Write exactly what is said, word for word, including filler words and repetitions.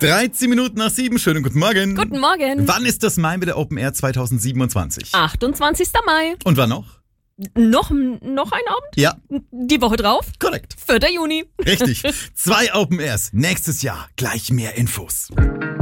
dreizehn Minuten nach sieben, schönen guten Morgen. Guten Morgen. Wann ist das Mai mit der Open Air zwanzig siebenundzwanzig? achtundzwanzigster Mai. Und wann noch? Noch, noch ein Abend? Ja, Die Woche drauf? korrekt. vierter Juni. Richtig. Zwei Open Airs. Nächstes Jahr gleich mehr Infos.